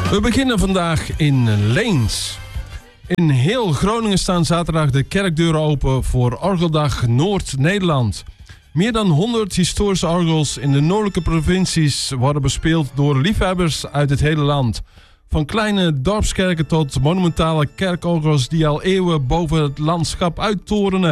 We beginnen vandaag in Leens. In heel Groningen staan zaterdag de kerkdeuren open voor Orgeldag Noord-Nederland. Meer dan 100 historische orgels in de noordelijke provincies worden bespeeld door liefhebbers uit het hele land. Van kleine dorpskerken tot monumentale kerkorgels die al eeuwen boven het landschap uittorenen.